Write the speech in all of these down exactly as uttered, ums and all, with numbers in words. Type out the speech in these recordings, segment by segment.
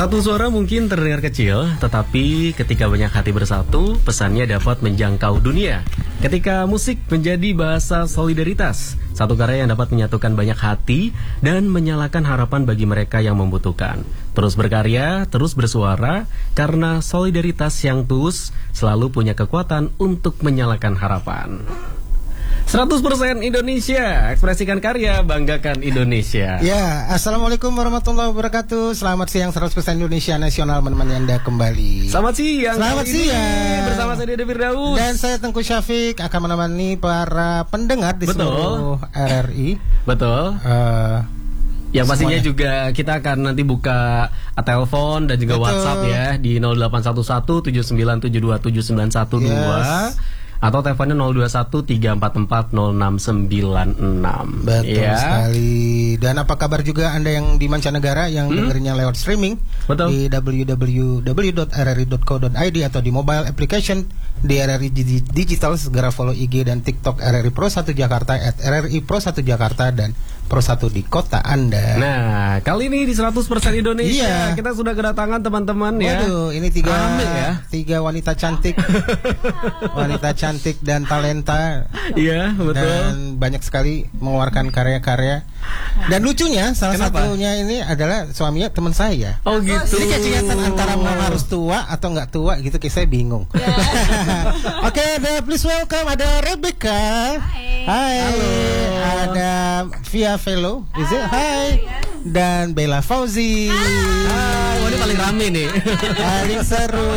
Satu suara mungkin terdengar kecil, tetapi ketika banyak hati bersatu, pesannya dapat menjangkau dunia. Ketika musik menjadi bahasa solidaritas, satu karya yang dapat menyatukan banyak hati dan menyalakan harapan bagi mereka yang membutuhkan. Terus berkarya, terus bersuara, karena solidaritas yang tulus selalu punya kekuatan untuk menyalakan harapan. seratus persen Indonesia, ekspresikan karya, banggakan Indonesia. Ya, Assalamualaikum warahmatullahi wabarakatuh. Selamat siang, seratus persen Indonesia Nasional menemani Anda kembali. Selamat siang. Selamat siang. Bersama saya Dede Firdaus. Dan saya Tengku Syafiq akan menemani para pendengar di Betul. seluruh R R I. Betul. Uh, Yang pastinya semuanya. juga kita akan nanti buka telepon dan juga Betul. WhatsApp ya di nol delapan satu satu tujuh sembilan tujuh dua tujuh sembilan satu dua. Yes. Atau teleponnya nol dua satu tiga empat empat nol enam sembilan enam. Betul ya. sekali. Dan apa kabar juga Anda yang di mancanegara yang Hmm? dengerinnya lewat streaming? Betul. Di w w w dot r r i dot co dot i d atau di mobile application di R R I Digital. Segera follow I G dan TikTok R R I Pro satu Jakarta at R R I Pro satu Jakarta dan Pro satu di kota Anda. Nah, kali ini di seratus persen Indonesia Iya. kita sudah kedatangan teman-teman ya. Waduh, ini tiga Rame ya. tiga wanita cantik, wanita cantik dan talenta. Iya, betul. Dan banyak sekali mengeluarkan karya-karya. Dan lucunya salah Kenapa? satunya ini adalah suaminya teman saya. Oh gitu. Jadi kayak kelihatan antara mau harus tua atau nggak tua gitu, kayak saya bingung. Oke, okay, please welcome ada Rebecca. Hai. Hai. Halo. Ada Via Velo, is it? Hai. Dan Bella Fauzi. Ah, wah, ini paling rame nih. Paling seru.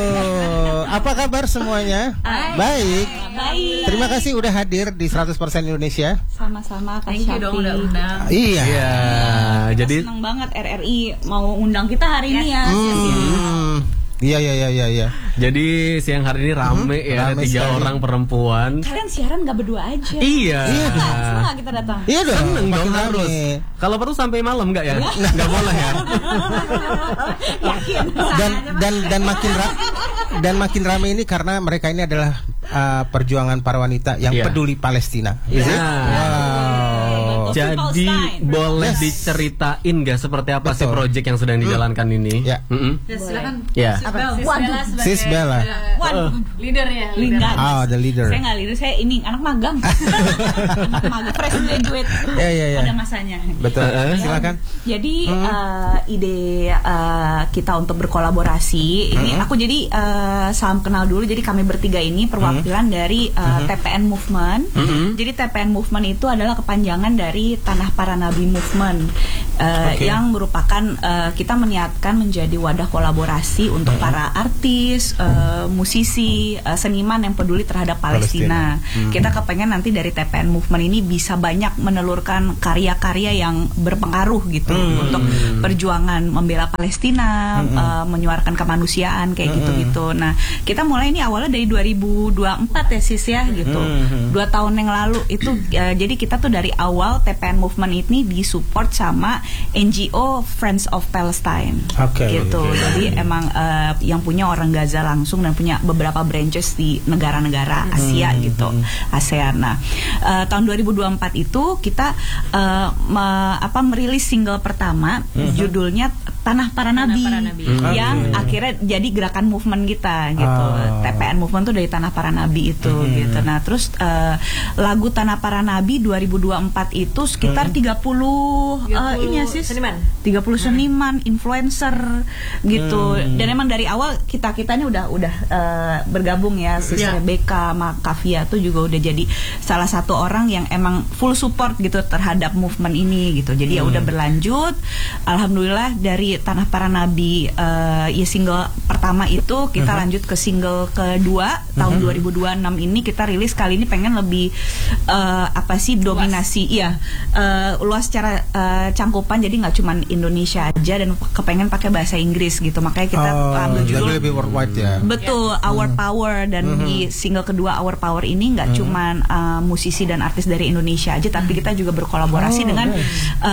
Apa kabar semuanya? Hai. Baik. Baik. Terima kasih udah hadir di seratus persen Indonesia. Sama-sama Kak Thank you dong udah Syafiq. undang. Iya. Iya, Kita jadi senang banget R R I mau undang kita hari ini ya. Hmm. Iya iya iya iya iya. jadi siang hari ini rame Hmm, ya, rame tiga sekali. orang perempuan. Kalian siaran gak berdua aja. Iya. Iya. Nah, senang gak kita datang? Iya dong. Seneng dong makin harus. rame. Kalau perlu sampai malam nggak ya? Nggak boleh ya. Yakin. Dan dan dan makin ra- dan makin rame ini karena mereka ini adalah uh, perjuangan para wanita yang Iya. peduli Palestina. Is it? Nah. Wow. Jadi Palestine. boleh Yes. diceritain nggak seperti apa sih Betul. project yang sedang dijalankan ini? Ya. Mm-mm. Ya, silakan. Ya. Sis Bella, Sis Waduh. Bella sebagai Sis Bella. Waduh. leadernya. Linda. Oh, the leader. Saya nggak leader, saya ini anak magang. Anak magang, fresh graduate. Ya, ya, ya. Ada masanya. Betul. Eh, Silakan. Jadi eh, ide eh, kita untuk berkolaborasi ini aku jadi eh, salam kenal dulu. Jadi kami bertiga ini perwakilan dari eh, T P N Movement. Jadi T P N Movement itu adalah kepanjangan dari Tanah Para Nabi Movement eh, Oke. yang merupakan eh, kita meniatkan menjadi wadah kolaborasi untuk para artis, eh, musisi, eh, seniman yang peduli terhadap Palestina. Kita kepengen nanti dari T P N Movement ini bisa banyak menelurkan karya-karya yang berpengaruh gitu untuk perjuangan membela Palestina, uh, menyuarakan kemanusiaan kayak gitu-gitu. Nah, kita mulai ini awalnya dari dua ribu dua puluh empat ya Sis ya gitu. Dua tahun yang lalu itu uh, jadi kita tuh dari awal T P N Movement ini disupport sama N G O Friends of Palestine. Oke. Gitu. Jadi emang uh, yang punya orang Gaza langsung dan punya beberapa branches di negara-negara Asia gitu, ASEAN. Nah, uh, tahun dua ribu dua puluh empat itu kita uh, me- apa merilis single pertama judulnya Tanah Para Nabi, Para Nabi. yang Oke. akhirnya jadi gerakan movement kita gitu. Ah. T P N Movement tuh dari Tanah Para Nabi itu gitu. Nah, terus uh, lagu Tanah Para Nabi dua ribu dua puluh empat itu sekitar tiga puluh uh, ini ya Sis, seniman. tiga puluh seniman, influencer gitu. Dan emang dari awal kita-kita ini udah udah uh, bergabung ya, Sis Ya. Rebecca sama Kavia tuh juga udah jadi salah satu orang yang emang full support gitu terhadap movement ini gitu. Jadi ya udah berlanjut. Alhamdulillah dari Tanah Para Nabi uh, ya single pertama itu kita lanjut ke single kedua tahun dua ribu dua puluh enam ini kita rilis kali ini pengen lebih uh, apa sih dominasi iya uh, luas secara uh, cangkupan, jadi nggak cuman Indonesia aja dan kepengen pakai bahasa Inggris gitu, makanya kita Oh, ambil jadi judul lebih worldwide ya. betul Our Power. Dan di single kedua Our Power ini nggak cuman uh, musisi dan artis dari Indonesia aja, tapi kita juga berkolaborasi Oh, dengan nice. uh,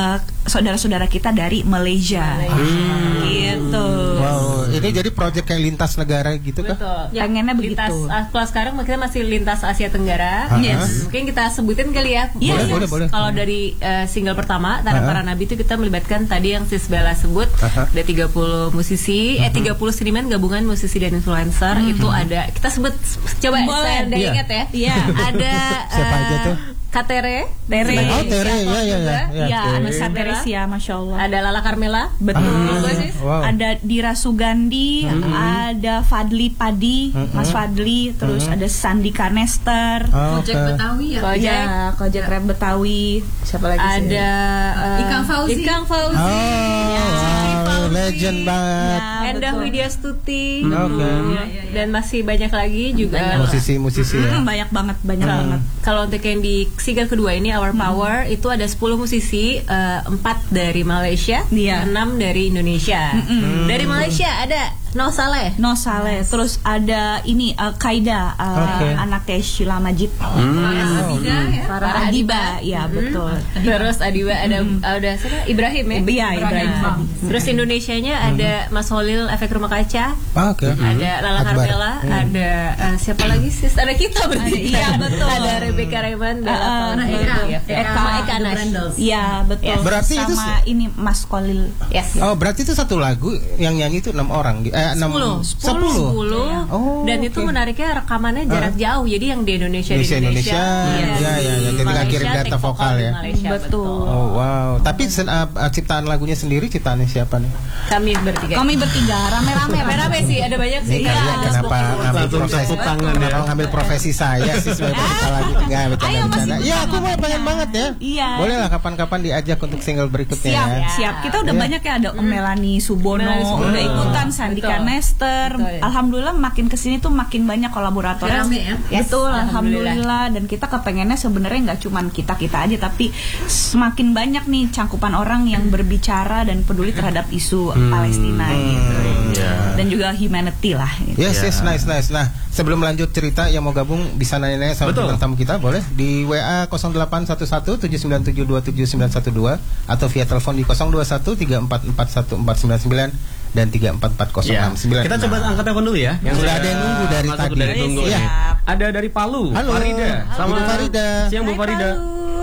saudara-saudara kita dari Malaysia. Hmm. Gitu. Wow, ini jadi proyek kayak lintas negara gitu kah? Betul. Ya, pengennya begitu. Lintas, kalau sekarang kita masih lintas Asia Tenggara. Aha. Yes. Mungkin kita sebutin kali ya. Iya, boleh, yes. boleh, boleh. Kalau dari uh, single pertama Tanah Aha. Para Nabi itu kita melibatkan tadi yang Sis Bella sebut, Aha. ada tiga puluh musisi, eh tiga puluh seniman gabungan musisi dan influencer. Hmm. Itu ada, kita sebut coba Boleh. saya udah Iya. ingat ya. Iya. Ada Siapa aja eh, tuh? Katere, Tere. Oh, Tere, ya, ya, ya. Iya, Oke. Anissa Teresia, Masya Allah. ada Lala Carmela, Betul. Ah, Sis. wow. Ada Dira Sugandi, ada Fadli Padi, Mas Fadli, terus ada Sandi Kanester, Oh, Kojek oke. Betawi ya. Kojek. ya, Kojek Rap Betawi, siapa lagi sih? Ada eh, Ikang Fauzi. Ikang Fauzi. Oh, wow, legend banget. Ya, Endah betul. Widya Stuti. Oke. Dan masih banyak lagi juga. Musisi-musisi ya. Hmm, banyak banget, banyak banget. Kalau untuk yang di single kedua ini Our Power itu ada sepuluh musisi, eh, empat dari Malaysia, Iya. enam dari Indonesia. Dari Malaysia ada No Saleh. No Saleh, terus ada ini uh, Kaida, uh, Oke. anaknya Sheila Majid, Farida ya. Farah Adiba, ya betul. Terus Adiba ada ada siapa? Ibrahim ya. Iya, Ibrahim. Nah, Terus Indonesianya ada Mas Holil Efek Rumah Kaca, Ah, oke. ada Lala Akbar. Carmela, ada eh, siapa lagi sis? Ada kita berarti. Iya, betul. Ada Rebecca Raymond, Bella Uh, Paul, Eka. ya. Eka. sama Eka Nash. Brandels. Iya, betul. Yes. Berarti itu sama ini Mas Kolil. Yes. Oh, berarti itu satu lagu yang nyanyi itu enam orang. Eh, enam Sepuluh, sepuluh, sepuluh. Oh, Dan itu oke. menariknya rekamannya jarak jauh. Jadi yang di Indonesia di Indonesia, Indonesia, Indonesia. Ya, ya, ya. Jadi nggak Malaysia, kirim data take vokal di ya. Malaysia, Betul. Oh, wow. Tapi sen- uh, uh, ciptaan lagunya sendiri ciptaannya siapa nih? Kami bertiga. Kami bertiga rame-rame, Rame-rame sih, ada banyak sih. Ini kalian Iya. kenapa ngambil Langsung profesi tepuk tangan kenapa ya. ngambil profesi saya sih sebagai pencipta lagu? Enggak, Ayo, bercanda masih bercanda. Iya, aku mau pengen banget ya. Iya. Boleh lah kapan-kapan diajak untuk single berikutnya Siap, ya. siap. Kita udah Iya. banyak ya, ada Om Melanie Subono, Melanie Subono. udah ikutan Sandika Betul. Nester. Betul. Alhamdulillah makin kesini tuh makin banyak kolaboratornya. Rame ya? Yes, Betul, alhamdulillah. alhamdulillah. Dan kita kepengennya sebenarnya nggak cuman kita kita aja, tapi semakin banyak nih cangkupan orang yang berbicara dan peduli terhadap isu Palestina gitu. Iya. Dan juga humanity lah. Gitu. Yes, Ya. yes, nice, nice. Nah, sebelum lanjut cerita yang mau gabung bisa nanya-nanya sama Betul. bintang tamu kita, boleh di W A nol delapan satu satu tujuh sembilan tujuh dua tujuh sembilan satu dua atau via telepon di nol dua satu tiga empat empat satu empat sembilan sembilan dan tiga empat empat nol Ya. enam sembilan. Kita coba angkat telepon dulu ya. Yang sudah ada yang nunggu dari masuk tadi. Dari tunggu Iya. nih. Ada dari Palu, Halo. Farida. Halo, Bu Farida. Siang Bu Hai, Farida. Palu.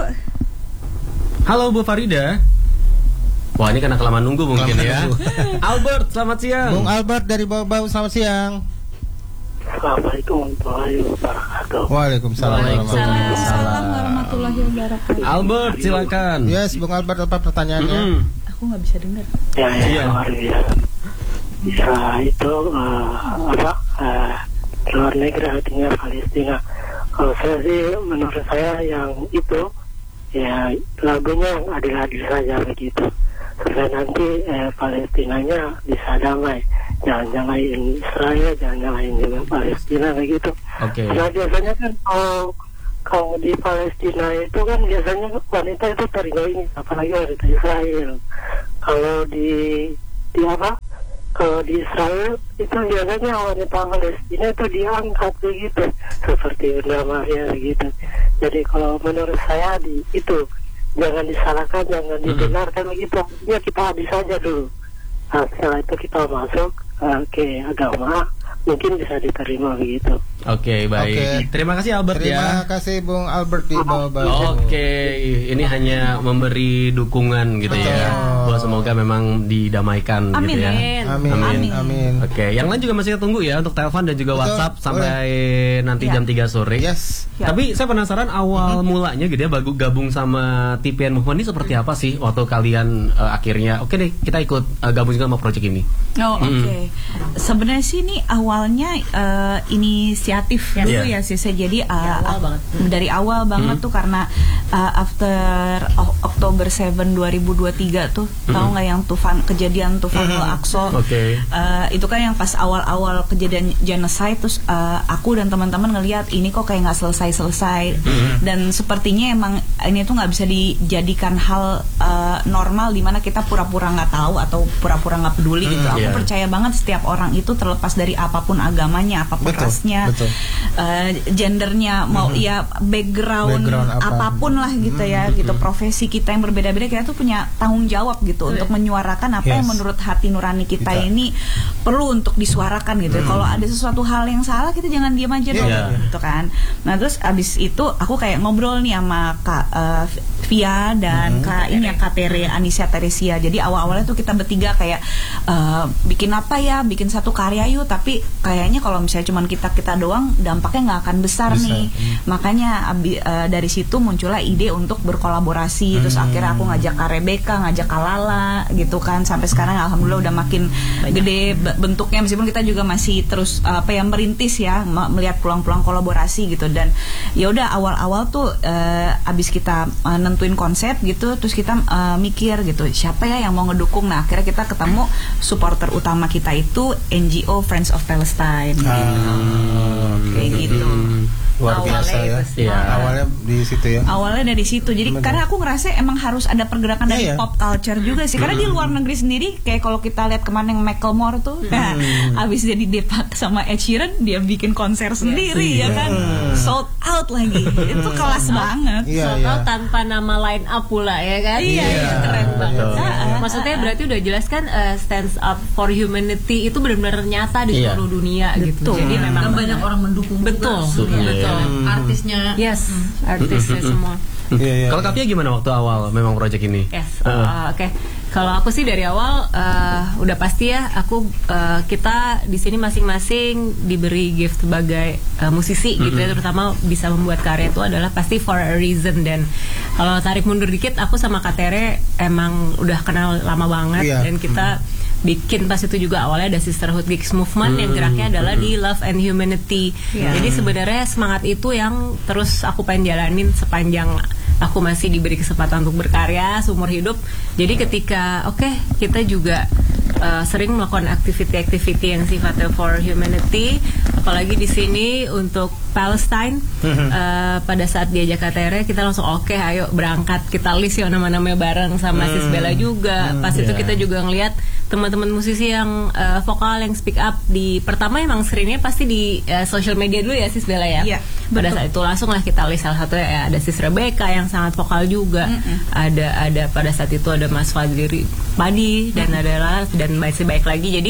Halo Bu Farida. Wah, ini karena kelamaan nunggu mungkin Kelamaan ya. nunggu. Albert, selamat siang. Bung Albert dari Bau-Bau, selamat siang. Assalamualaikum warahmatullahi wabarakatuh. Waalaikumsalam. Waalaikumsalam warahmatullahi wabarakatuh. Albert, silakan. Yes, Bung Albert, apa pertanyaannya? Mm. Aku nggak bisa dengar. Ya, ya, Iya. luar biasa. Ya, itu eh, apa? eh, luar negeri artinya Palestina. Kalau saya sih, menurut saya yang itu, ya lagunya yang adil-adil saja begitu. Supaya nanti eh, Palestinanya bisa damai. Jangan nyalain Israel, jangan nyalain juga Palestina begitu. Oke. Karena biasanya kan kalau kalau di Palestina itu kan biasanya wanita itu terjauh, apalagi wanita Israel. Kalau di di apa? Kalau di Israel itu biasanya wanita Palestina itu diangkat begitu, seperti Bunda Maria begitu. Jadi kalau menurut saya di itu jangan disalahkan, jangan dibenarkan begitu. Ya kita habis saja dulu. Nah, setelah itu kita masuk uh, ke agama, mungkin bisa diterima begitu. Oke, baik. Oke. Terima kasih Albert Terima ya. kasih Bung Albert di Bau-Bau. Oke, ini hanya memberi dukungan gitu ya. Betul. Bahwa semoga memang didamaikan Amin. gitu ya. Amin, amin, amin. Oke, yang lain juga masih kita tunggu ya untuk telepon dan juga Betul, WhatsApp sampai nanti Ya. jam tiga sore. Yes. Ya. Tapi saya penasaran awal mulanya gitu ya bagu- gabung sama T P N Movement ini seperti apa sih waktu kalian eh, akhirnya oke deh kita ikut eh, gabung juga sama project ini. Oh, oke. Sebenarnya sih ini awalnya eh, inisiatif dulu Iya. ya sih. Jadi uh, awal banget. dari awal banget tuh karena uh, after O- Oktober tujuh dua ribu dua puluh tiga tuh tahu nggak yang tufan kejadian tufan Al-Aqsa. Oke. Eh, itu kan yang pas awal-awal kejadian genocide terus eh, aku dan teman-teman ngelihat ini kok kayak nggak selesai-selesai dan sepertinya emang ini tuh nggak bisa dijadikan hal eh, normal di mana kita pura-pura nggak tahu atau pura-pura nggak peduli gitu. Aku Iya. percaya banget setiap orang itu terlepas dari apapun apapun agamanya, apapun Betul, rasnya, betul. uh, gendernya, mau Mhm. ya background, Background apa. apapun lah gitu ya, gitu profesi kita yang berbeda-beda, kita tuh punya tanggung jawab gitu untuk menyuarakan apa Yes. yang menurut hati nurani kita, Kita. ini perlu untuk disuarakan gitu. Kalau ada sesuatu hal yang salah, kita jangan diam aja dong, Iya. gitu kan. Nah terus abis itu aku kayak ngobrol nih sama Kak uh, Via dan Kak ini ya Kak Tere Anisia Teresia. Jadi awal-awalnya tuh kita bertiga kayak uh, bikin apa ya, bikin satu karya yuk. Tapi kayaknya kalau misalnya cuman kita kita doang, dampaknya nggak akan besar, Besar. nih. Hmm. Makanya abi, uh, dari situ muncullah ide untuk berkolaborasi. Terus akhirnya aku ngajak Kak Rebecca, ngajak Kak Lala gitu kan. Sampai sekarang alhamdulillah udah makin gede b- bentuknya, meskipun kita juga masih terus uh, apa yang merintis ya, m- melihat peluang-peluang kolaborasi gitu. Dan ya udah awal-awal tuh uh, abis kita uh, nentuin konsep gitu, terus kita uh, mikir gitu siapa ya yang mau ngedukung. Nah akhirnya kita ketemu supporter utama kita itu N G O Friends of Palestine gitu. Ah, Kayak gitu. Luar Awalnya biasa ya. itu sih. Iya. Awalnya di situ ya. Awalnya dari situ. Jadi Benar. karena aku ngerasa emang harus ada pergerakan dari Iya, iya. pop culture juga sih. Karena di luar negeri sendiri kayak kalau kita lihat kemarin yang Macklemore tuh, nah, abis jadi depak sama Ed Sheeran, dia bikin konser sendiri ya kan, sold out lagi. Itu kelas banget. Iya, Soal iya. tanpa nama line up pula ya kan. Iya, Iya, keren banget. betul. Ah, Maksudnya berarti udah jelas kan uh, stands up for humanity itu benar-benar nyata di Iya. seluruh dunia gitu. Betul. Jadi memang Dan banyak orang mendukung betul, juga. Iya. betul. Artisnya Yes, artisnya semua. Iya, iya. Kalau Kapia gimana waktu awal memang proyek ini? Yes, Heeh. uh, oke. Kalau aku sih dari awal uh, udah pasti ya, aku uh, kita di sini masing-masing diberi gift sebagai uh, musisi gitu ya, terutama bisa membuat karya itu adalah pasti for a reason. Dan kalau tarik mundur dikit, aku sama Kak Tere emang udah kenal lama banget, Iya. dan kita bikin pas itu juga awalnya ada Sisterhood Gigs Movement yang geraknya adalah di love and humanity. Iya. Jadi sebenarnya semangat itu yang terus aku pengen jalanin sepanjang aku masih diberi kesempatan untuk berkarya seumur hidup. Jadi ketika oke okay, kita juga uh, sering melakukan aktiviti-aktiviti yang sifatnya for humanity, apalagi di sini untuk Palestine. uh, pada saat diajak Kak Tere, kita langsung oke okay, ayo berangkat, kita list ya nama-namanya bareng sama Sis Bella juga. Pas itu Yeah. kita juga ngelihat teman-teman musisi yang uh, vokal yang speak up di pertama emang seringnya pasti di uh, social media dulu ya Sis Bella ya. Iya, Pada betul. saat itu langsung lah kita list salah satu ya ada Sis Rebecca yang sangat vokal juga. Ada ada pada saat itu ada Mas Fadli Padi dan ada lah dan masih baik lagi. Jadi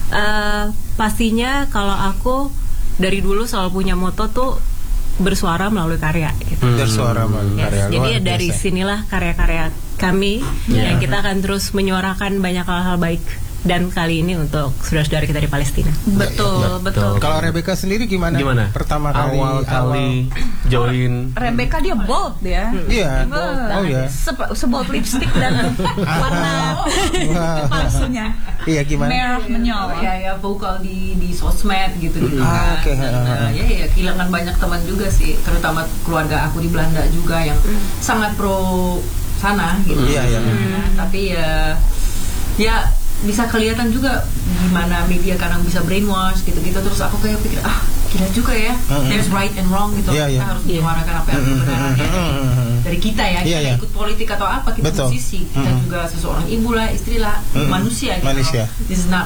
uh, pastinya kalau aku dari dulu selalu punya moto tuh bersuara melalui karya gitu. Bersuara melalui Yes, karya. jadi Luar ya dari biasa. sinilah karya-karya kami Yeah. yang kita akan terus menyuarakan banyak hal-hal baik, dan kali ini untuk saudara-saudara kita di Palestina. Betul, betul. Kalau Rebecca sendiri gimana? Gimana? Pertama kali awal kali join. Rebecca dia bold ya. Iya. Bold. Oh ya. Se- sebold lipstick dan warna Wah. palsunya Iya gimana? merah menyala. ya ya vokal di di sosmed gitu gitu Ah, kan. oke. Dan, uh, ya ya kehilangan banyak teman juga sih, terutama keluarga aku di Belanda juga yang sangat pro sana gitu. Iya, iya. Nah, tapi ya ya bisa kelihatan juga gimana media kadang bisa brainwash gitu-gitu. Terus aku kayak pikir ah gila juga ya, Mm-mm. there's right and wrong gitu. Iya, Kita iya. harus menyuarakan apa yang kebenarannya dari kita ya, kita Iya, iya. ikut politik atau apa, kita Betul. musisi, kita Mm-mm. juga seseorang ibu lah, istri lah, Mm-mm. manusia gitu. Manusia. This is not